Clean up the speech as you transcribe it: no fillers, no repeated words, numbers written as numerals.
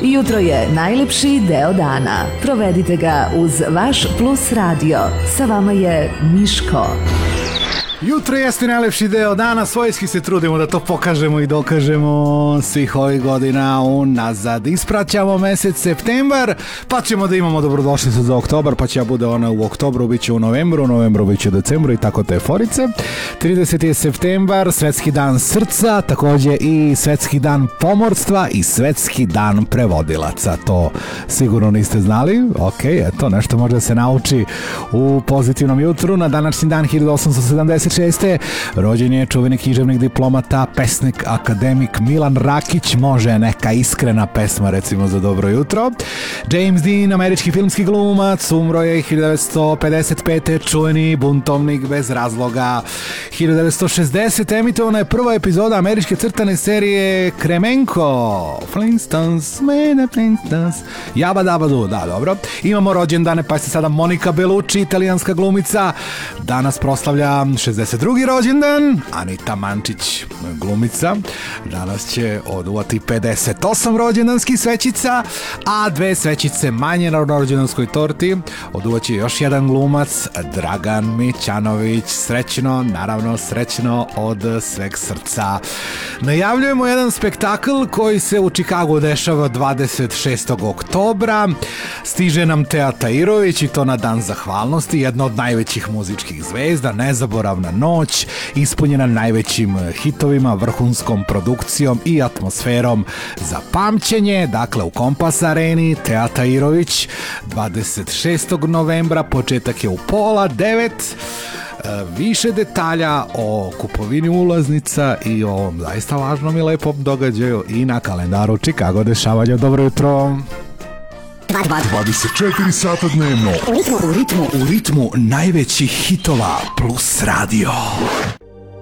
Jutro je najlepši deo dana. Provedite ga uz vaš Plus radio. Sa vama je Miško. Jutro jeste najlepši deo dana, svojski se trudimo da to pokažemo i dokažemo svih ovih godina unazad. Ispraćamo mesec septembar, pa ćemo da imamo dobrodošlicu za oktobar, pa će bude ona u oktobru, bit će u novembru bit će u decembru i tako te forice. 30. je septembar, svetski dan srca, takođe i svetski dan pomorstva i svetski dan prevodilaca. To sigurno niste znali. Ok, eto, nešto može da se nauči u pozitivnom jutru. Na današnji dan 1876. rođen je čuveni književnik, diplomata, pesnik, akademik Milan Rakić. Može neka iskrena pesma recimo za dobro jutro. James Dean, američki filmski glumac, umro je 1955. čuveni buntovnik bez razloga. 1960. emitovana je prva epizoda američke crtane serije Kremenko. Flintstones, mene Flintstones. Jaba daba du, da, dobro. Imamo rođendane, pa je sada Monika Bellucci, italijanska glumica. Danas proslavlja 62. rođendan. Anita Mančić, glumica. Danas će oduvati 58 rođendanskih svećica, a 2 svećice manje na rođendanskoj torti oduvaće još jedan glumac, Dragan Mićanović. Srećno, naravno srećno od sveg srca. Najavljujemo jedan spektakl koji se u Čikagu dešava 26. oktobra. Stiže nam Teja Tahirović i to na Dan zahvalnosti, jedna od najvećih muzičkih zvezda, nezaboravna noć, ispunjena najvećim hitovima, vrhunskom produkcijom i atmosferom za pamćenje. Dakle, u Kompas areni, Teja Tahirović, 26. novembra, početak je u 8:30. Više detalja o kupovini ulaznica i o ovom zaista važnom i lepom događaju i na kalendaru Chicago dešavanja. Dobro jutro! 24 sata dnevno. U ritmu najvećih hitova Plus radio.